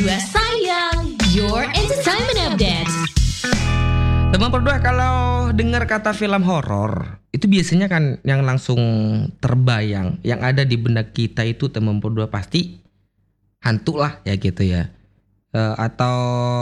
berdua sayang, your entertainment update. Teman berdua, kalau dengar kata film horor, itu biasanya kan yang langsung terbayang, yang ada di benak kita itu teman berdua pasti hantu lah ya gitu ya. Atau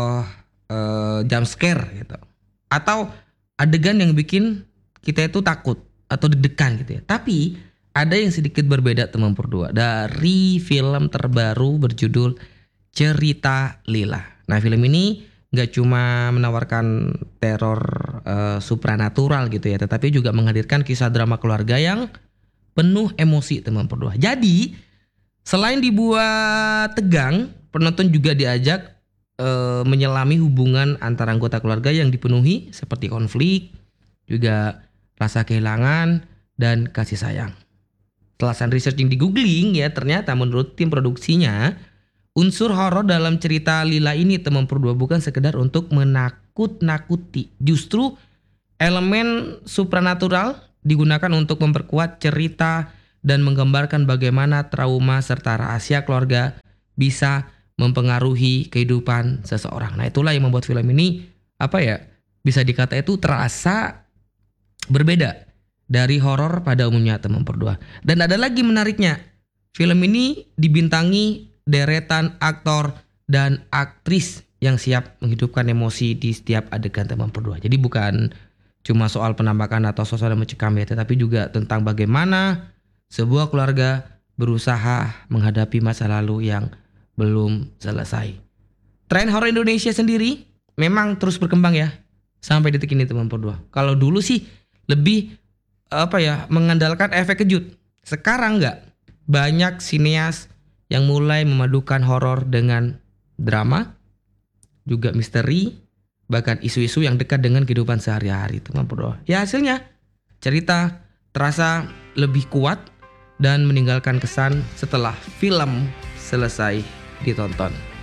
jump scare gitu. Atau adegan yang bikin kita itu takut atau deg-degan gitu ya. Tapi ada yang sedikit berbeda teman berdua dari film terbaru berjudul Cerita Lila. Nah, film ini gak cuma menawarkan teror supranatural gitu ya, tetapi juga menghadirkan kisah drama keluarga yang penuh emosi teman berdua. Jadi selain dibuat tegang, penonton juga diajak menyelami hubungan antara anggota keluarga yang dipenuhi seperti konflik, juga rasa kehilangan dan kasih sayang. Setelah researching di googling ya, ternyata menurut tim produksinya, unsur horor dalam cerita Lila ini teman berdua bukan sekedar untuk menakut-nakuti. Justru elemen supranatural digunakan untuk memperkuat cerita dan menggambarkan bagaimana trauma serta rahasia keluarga bisa mempengaruhi kehidupan seseorang. Nah, itulah yang membuat film ini bisa dikata itu terasa berbeda dari horor pada umumnya teman berdua. Dan ada lagi menariknya, film ini dibintangi deretan aktor dan aktris yang siap menghidupkan emosi di setiap adegan teman berdua. Jadi bukan cuma soal penampakan atau suasana mencekam ya, tetapi juga tentang bagaimana sebuah keluarga berusaha menghadapi masa lalu yang belum selesai. Tren horor Indonesia sendiri memang terus berkembang ya sampai detik ini teman berdua. Kalau dulu sih lebih mengandalkan efek kejut. Sekarang enggak. Banyak sineas yang mulai memadukan horor dengan drama, juga misteri, bahkan isu-isu yang dekat dengan kehidupan sehari-hari teman berdua. Ya, hasilnya cerita terasa lebih kuat dan meninggalkan kesan setelah film selesai ditonton.